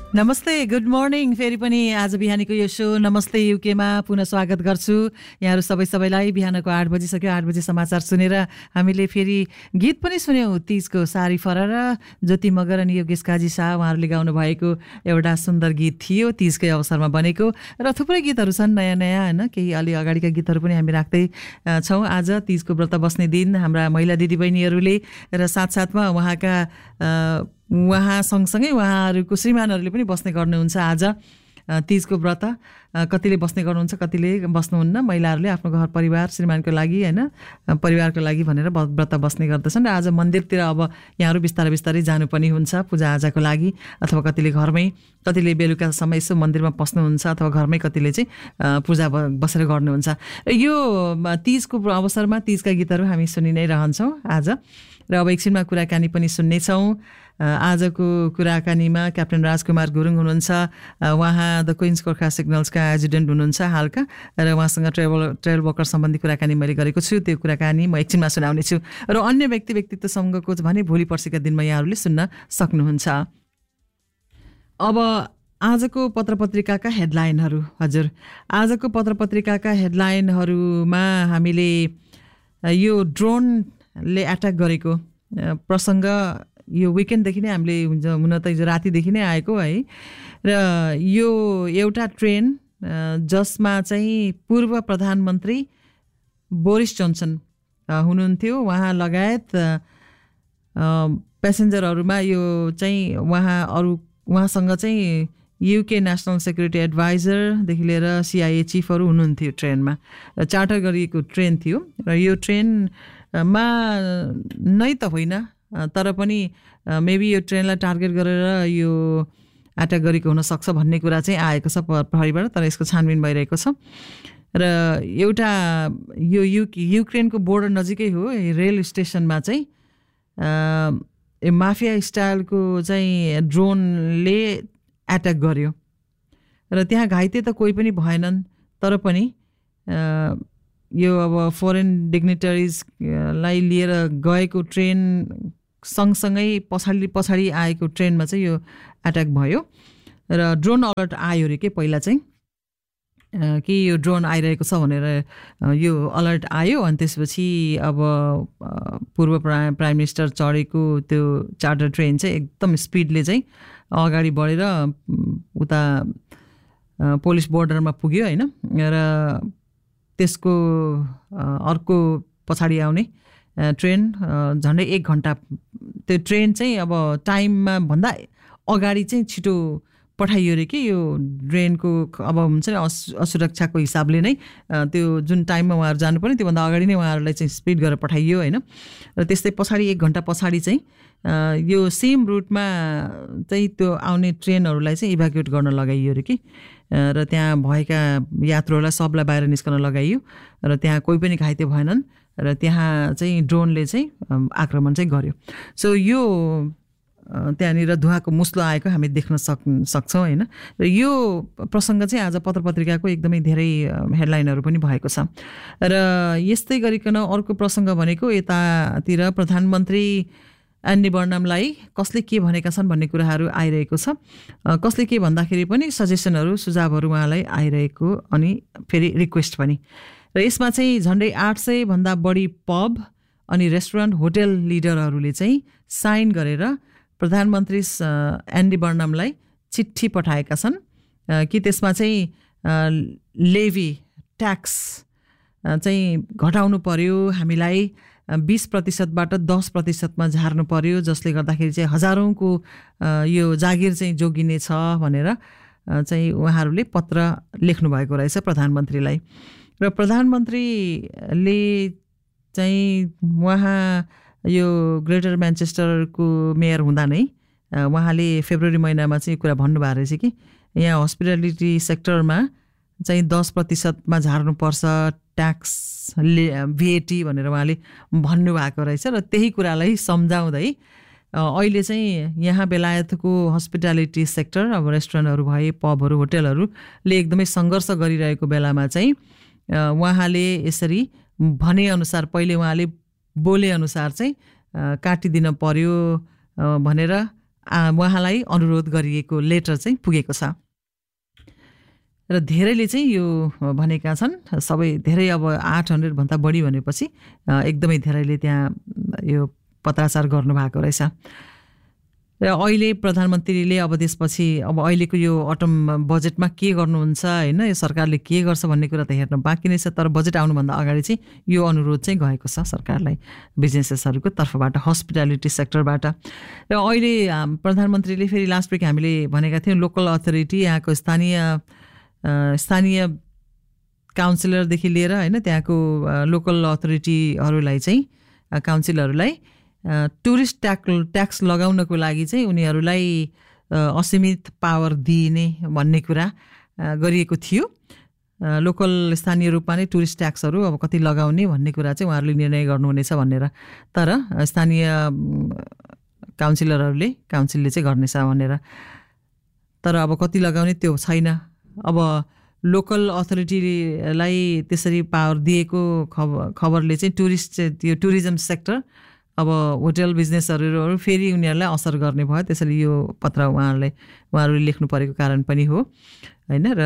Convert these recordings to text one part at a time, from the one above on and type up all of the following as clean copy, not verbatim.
नमस्ते, good morning. फेरि पनि आज बिहानीको यो शो नमस्ते युकेमा पुनः स्वागत गर्छु। यहाँहरू सबैलाई बिहानको 8 बजिसक्यो। 8 बजी समाचार सुनेर हामीले फेरि गीत पनि सुन्यौँ। तीजको सारी फरार ज्योति मगर अनि योगेश काजी शाह उहाँहरूले गाउनु भएको एउटा सुन्दर गीत थियो, तीजकै अवसरमा बनेको। र थुप्रै गीतहरू छन् नयाँ नयाँ, होइन, केही अलि अगाडिका गीतहरू पनि हामी राख्दै छौँ। आज तीजको व्रत बस्ने दिन हाम्रा महिला दिदीबहिनीहरूले र साथसाथमा उहाँ सँगसँगै उहाँहरूको श्रीमानहरूले पनि बस्ने गर्नुहुन्छ आज तीजको व्रत। कतिले बस्ने गर्नुहुन्छ, कतिले बस्नुहुन्न। महिलाहरूले आफ्नो घर परिवार श्रीमानको लागि, होइन, परिवारको लागि भनेर व्रत बस्ने गर्दछन्। र आज मन्दिरतिर अब यहाँहरू बिस्तारै बिस्तारै जानु पनि हुन्छ पूजाआजाको लागि, अथवा कतिले घरमै, कतिले बेलुका समय यसो मन्दिरमा पस्नुहुन्छ, अथवा घरमै कतिले चाहिँ पूजा बसेर गर्नुहुन्छ। यो तीजको अवसरमा तीजका गीतहरू हामी सुनि नै रहन्छौँ आज। र अब एकछिनमा कुराकानी पनि सुन्नेछौँ। आजको कुराकानीमा क्याप्टेन राजकुमार गुरुङ हुनुहुन्छ। उहाँ द क्विन्स गोर्खा सिग्नल्सका एजुडेन्ट हुनुहुन्छ हालका, र उहाँसँग ट्रेभल वर्कर सम्बन्धी कुराकानी मैले गरेको छु। त्यो कुराकानी म एकछिनमा सुनाउने छु। र अन्य व्यक्तित्वसँगको भने भोलि पर्सिका दिनमा यहाँहरूले सुन्न सक्नुहुन्छ। अब आजको पत्रपत्रिकाका हेडलाइनहरू। हजुर, आजको पत्रपत्रिकाका हेडलाइनहरूमा हामीले यो ड्रोनले एट्याक गरेको प्रसङ्ग यो विकेन्डदेखि नै हामीले हुन त हिजो रातिदेखि नै आएको है। र यो एउटा ट्रेन जसमा चाहिँ पूर्व प्रधानमन्त्री बोरिस जोन्सन हुनुहुन्थ्यो, उहाँ लगायत प्यासेन्जरहरूमा यो चाहिँ उहाँसँग चाहिँ युके नेसनल सेक्युरिटी एडभाइजरदेखि लिएर CIA चिफहरू हुनुहुन्थ्यो ट्रेनमा। चार्टर गरिएको ट्रेन थियो र यो ट्रेनमा नै त होइन, तर पनि मेबी यो ट्रेनलाई टार्गेट गरेर यो एट्याक गरेको हुनसक्छ भन्ने कुरा चाहिँ आएको छ प्रहरीबाट, तर यसको छानबिन भइरहेको छ। र एउटा यो युक्रेनको बोर्डर नजिकै हो, रेल स्टेसनमा चाहिँ माफिया स्टाइलको चाहिँ ड्रोनले एट्याक गर्यो र त्यहाँ घाइते त कोही पनि भएनन्, तर पनि यो अब फरेन डिग्निटरिजलाई लिएर गएको ट्रेन सँगसँगै पछाडि आएको ट्रेनमा चाहिँ यो एट्याक भयो। र ड्रोन अलर्ट आयो अरे के पहिला चाहिँ कि यो ड्रोन आइरहेको छ भनेर यो अलर्ट आयो। अनि त्यसपछि अब पूर्व प्राइम मिनिस्टर चढेको त्यो चार्टर ट्रेन चाहिँ एकदम स्पिडले चाहिँ अगाडि बढेर उता पोलिस बोर्डरमा पुग्यो, होइन। र त्यसको अर्को पछाडि आउने ट्रेन झन्डै 1 घन्टा, त्यो ट्रेन चाहिँ अब टाइममा भन्दा अगाडि चाहिँ छिटो पठाइयो अरे कि यो ट्रेनको अब हुन्छ नि असुरक्षाको हिसाबले नै त्यो जुन टाइममा उहाँहरू जानुपर्ने त्योभन्दा अगाडि नै उहाँहरूलाई चाहिँ स्पिड गरेर पठाइयो, होइन। र त्यस्तै पछाडि 1 घन्टा पछाडि चाहिँ यो सेम रुटमा चाहिँ त्यो आउने ट्रेनहरूलाई चाहिँ इभ्याकुएट गर्न लगाइयो अरे कि। र त्यहाँ भएका यात्रुहरूलाई सबलाई बाहिर निस्कन लगाइयो र त्यहाँ कोही पनि घाइते भएनन् र त्यहाँ चाहिँ ड्रोनले चाहिँ आक्रमण चाहिँ गर्यो। सो यो त्यहाँनिर धुवाको मुस्लो आएको हामी देख्न सक्छौँ, होइन। र यो प्रसङ्ग चाहिँ आज पत्रपत्रिकाको एकदमै धेरै हेडलाइनहरू पनि भएको छ। र यस्तै गरिकन अर्को प्रसङ्ग भनेको यतातिर प्रधानमन्त्री एन्डी बर्नमलाई कसले के भनेका छन् भन्ने कुराहरू आइरहेको छ। कसले के भन्दाखेरि पनि सजेसनहरू, सुझावहरू उहाँलाई आइरहेको, अनि फेरि रिक्वेस्ट पनि। र यसमा चाहिँ झन्डै 800 भन्दा बढी पब अनि रेस्टुरेन्ट, होटेल लिडरहरूले चाहिँ साइन गरेर प्रधानमन्त्री एन्डी बर्नमलाई चिठी पठाएका छन् कि त्यसमा चाहिँ लेभी ट्याक्स चाहिँ घटाउनु पर्यो, हामीलाई 20%बाट 10%मा झार्नु पर्यो, जसले गर्दाखेरि चाहिँ हजारौँको यो जागिर चाहिँ जोगिने छ भनेर चाहिँ उहाँहरूले पत्र लेख्नु भएको रहेछ प्रधानमन्त्रीलाई। र प्रधानमन्त्रीले चाहिँ उहाँ यो ग्रेटर म्यान्चेस्टरको मेयर हुँदा नै उहाँले फेब्रुअरी महिनामा चाहिँ कुरा भन्नुभएको रहेछ कि यहाँ हस्पिटालिटी सेक्टरमा चाहिँ 10%मा झार्नुपर्छ ट्याक्स VAT भनेर उहाँले भन्नुभएको रहेछ। र त्यही कुरालाई सम्झाउँदै अहिले चाहिँ यहाँ बेलायतको हस्पिटालिटी सेक्टर, अब रेस्टुरेन्टहरू भए, पबहरू, होटेलहरूले एकदमै सङ्घर्ष गरिरहेको बेलामा चाहिँ उहाँले यसरी भनेअनुसार, पहिले उहाँले बोले अनुसार चाहिँ काटिदिन पर्यो भनेर उहाँलाई अनुरोध गरिएको लेटर चाहिँ पुगेको छ र धेरैले चाहिँ यो भनेका छन् सबै धेरै अब 800 भन्दा बढी भनेपछि एकदमै धेरैले त्यहाँ यो पत्राचार गर्नुभएको रहेछ र अहिले प्रधानमन्त्रीले अब त्यसपछि अब अहिलेको यो अटम बजेटमा के गर्नुहुन्छ हैन यो सरकारले के गर्छ भन्ने कुरा त हेर्न बाँकी नै छ तर बजेट आउनुभन्दा अगाडि चाहिँ यो अनुरोध चाहिँ गएको छ सरकारलाई बिजनेसेसहरूको तर्फबाट हस्पिटालिटी सेक्टरबाट र अहिले प्रधानमन्त्रीले फेरि लास्ट विक हामीले भनेका थियौँ लोकल अथोरिटी यहाँको स्थानीय काउन्सिलरदेखि लिएर हैन त्यहाँको लोकल अथोरिटीहरूलाई चाहिँ काउन्सिलरहरूलाई टुरिस्ट ट्याक्स लगाउनको लागि चाहिँ उनीहरूलाई असीमित पावर दिइने भन्ने कुरा गरिएको थियो लोकल स्थानीय रूपमा नै टुरिस्ट ट्याक्सहरू अब कति लगाउने भन्ने कुरा चाहिँ उहाँहरूले निर्णय गर्नुहुनेछ भनेर तर स्थानीय काउन्सिलरहरूले काउन्सिलले चाहिँ गर्नेछ भनेर तर अब कति लगाउने त्यो छैन अब लोकल अथोरिटीलाई त्यसरी पावर दिएको खबरले चाहिँ त्यो टुरिज्म सेक्टर अब होटल बिजनेसहरू फेरि उनीहरूलाई असर गर्ने भयो त्यसैले यो पत्र उहाँहरूले लेख्नु परेको कारण पनि हो हैन र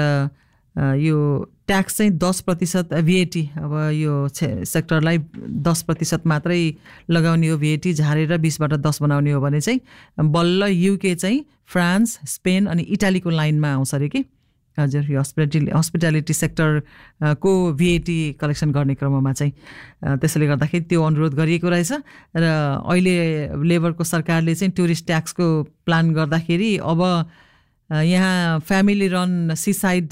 यो ट्याक्स चाहिँ 10% VAT अब यो सेक्टरलाई 10% मात्रै लगाउने हो VAT झारेर 20बाट 10 बनाउने हो भने चाहिँ बल्ल UK चाहिँ फ्रान्स स्पेन अनि इटालीको लाइनमा आउँछ अरे कि हजुर यो हस्पिटालिटी सेक्टरको VAT कलेक्सन गर्ने क्रममा चाहिँ त्यसैले गर्दाखेरि त्यो अनुरोध गरिएको रहेछ र अहिले लेबरको सरकारले चाहिँ टुरिस्ट ट्याक्सको प्लान गर्दाखेरि अब यहाँ फ्यामिली रन सीसाइड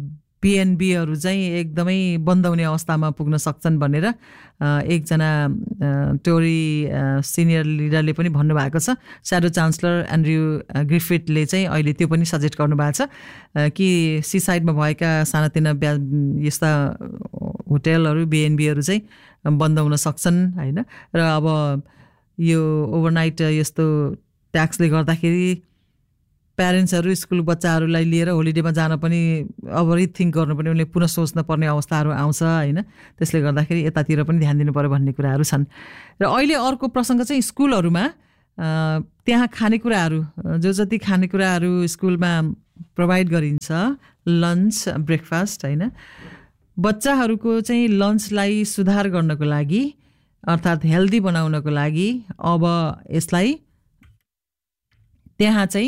PNBहरू चाहिँ एकदमै बन्द हुने अवस्थामा पुग्न सक्छन् भनेर एकजना टोरी सिनियर लिडरले पनि भन्नुभएको छ स्याडो चान्सलर एन्ड्रयू ग्रिफिथले चाहिँ अहिले त्यो पनि सजेस्ट गर्नुभएको छ कि सीसाइडमा भएका सानातिना यस्ता होटलहरू BNBहरू चाहिँ बन्द हुन सक्छन् हैन र अब यो ओभरनाइट यस्तो ट्याक्सले गर्दाखेरि प्यारेन्ट्सहरू स्कुल बच्चाहरूलाई लिएर होलिडेमा जान पनि अब रिथिङ्क गर्नुपर्ने उनले पुनः सोच्न पर्ने अवस्थाहरू आउँछ हैन त्यसले गर्दाखेरि यतातिर पनि ध्यान दिनु पर्यो भन्ने कुराहरू छन् र अहिले अर्को प्रसङ्ग चाहिँ स्कुलहरूमा त्यहाँ खानेकुराहरू जति खानेकुराहरू स्कुलमा प्रोभाइड गरिन्छ लन्च ब्रेकफास्ट हैन बच्चाहरूको चाहिँ लन्चलाई सुधार गर्नको लागि अर्थात् हेल्दी बनाउनको लागि अब यसलाई त्यहाँ चाहिँ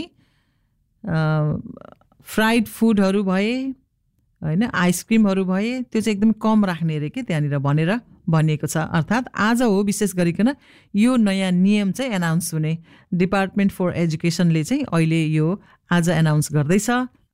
फ्राइड फुडहरू भए हैन आइसक्रिमहरू भए त्यो चाहिँ एकदम कम राख्ने अरे के त्यहाँनिर भनेर भनिएको छ अर्थात् आज हो विशेष गरिकन यो नयाँ नियम चाहिँ एनाउन्स हुने डिपार्टमेन्ट फर एजुकेसनले चाहिँ अहिले यो आज एनाउन्स गर्दैछ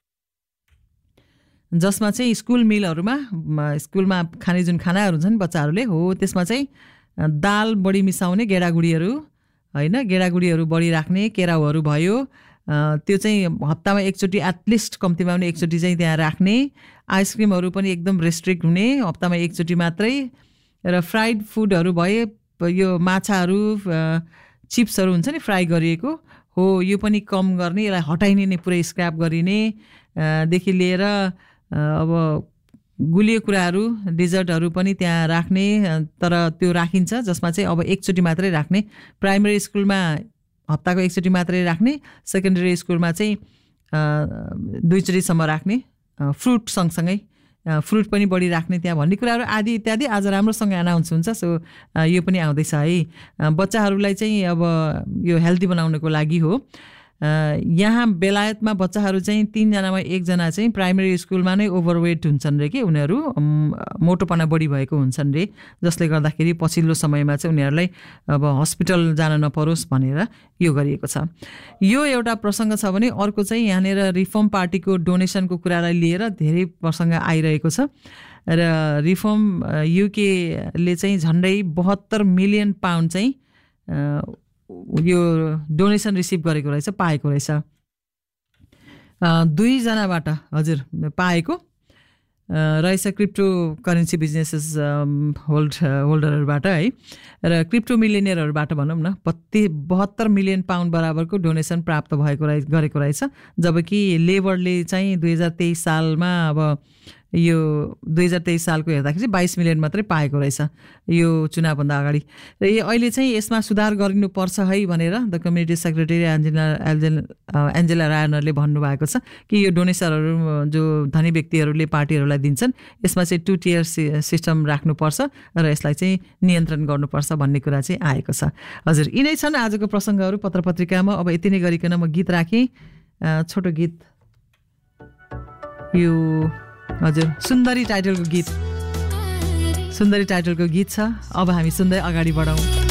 जसमा चाहिँ स्कुल मिलहरूमा स्कुलमा खाने जुन खानाहरू हुन्छन् बच्चाहरूले हो त्यसमा चाहिँ दाल बढी मिसाउने गेडागुडीहरू हैन गेडागुडीहरू बढी राख्ने केराउहरू भयो त्यो चाहिँ हप्तामा एकचोटि एटलिस्ट कम्तीमा पनि एकचोटि चाहिँ त्यहाँ राख्ने आइसक्रिमहरू पनि एकदम रेस्ट्रिक्ट हुने हप्तामा एकचोटि मात्रै र फ्राइड फुडहरू भए यो माछाहरू चिप्सहरू हुन्छ नि फ्राई गरिएको हो यो पनि कम गर्ने यसलाई हटाइने नै पुरै स्क्रैप गरिने देखि लिएर अब गुलियो कुराहरू डेजर्टहरू पनि त्यहाँ राख्ने तर त्यो राखिन्छ जसमा चाहिँ अब एकचोटि मात्रै राख्ने प्राइमरी स्कुलमा हप्ताको एकचोटि मात्रै राख्ने सेकेन्डरी स्कुलमा चाहिँ 2 चोटिसम्म राख्ने फ्रुट सँगसँगै फ्रुट पनि बढी राख्ने त्यहाँ भन्ने कुराहरू आदि इत्यादि आज राम्रोसँग एनाउन्स हुन्छ सो यो पनि आउँदैछ है बच्चाहरूलाई चाहिँ अब यो हेल्दी बनाउनको लागि हो यहाँ बेलायतमा बच्चाहरू चाहिँ 3 जनामा 1 जना चाहिँ प्राइमरी स्कुलमा नै ओभरवेट हुन्छन् रे कि उनीहरू मोटोपना बढी भएको हुन्छन् रे जसले गर्दाखेरि पछिल्लो समयमा चाहिँ उनीहरूलाई अब हस्पिटल जान नपरोस् भनेर यो गरिएको छ यो एउटा प्रसङ्ग छ भने अर्को चाहिँ यहाँनिर रिफर्म पार्टीको डोनेसनको कुरालाई लिएर धेरै प्रसङ्ग आइरहेको छ र रिफर्म युकेले चाहिँ झन्डै 72 मिलियन पाउन्ड चाहिँ यो डोनेसन रिसिभ गरेको रहेछ पाएको रहेछ 2 जनाबाट हजुर पाएको रहेछ क्रिप्टो करेन्सी बिजनेसेस होल्डरहरूबाट है र क्रिप्टो मिलियनियरहरूबाट भनौँ न 72 मिलियन पाउन्ड बराबरको डोनेसन प्राप्त भएको गरेको रहेछ जबकि लेबरले चाहिँ 2023 सालमा अब यो 2023 सालको हेर्दाखेरि 22 मिलियन मात्रै पाएको रहेछ यो चुनावभन्दा अगाडि। र अहिले चाहिँ यसमा सुधार गरिनुपर्छ है भनेर द कम्युनिटी सेक्रेटरी एन्जेला रायनरले भन्नुभएको छ कि यो डोनेसनहरू जो धनी व्यक्तिहरूले पार्टीहरूलाई दिन्छन् यसमा चाहिँ 2 टियर सिस्टम राख्नुपर्छ र यसलाई चाहिँ नियन्त्रण गर्नुपर्छ भन्ने कुरा चाहिँ आएको छ। हजुर, यिनै छन् आजको प्रसङ्गहरू पत्रपत्रिकामा। अब यति नै गरिकन म गीत राखेँ, छोटो गीत, यो हजुर सुन्दरी टाइटलको गीत छ। अब हामी सुन्दै अगाडि बढौँ।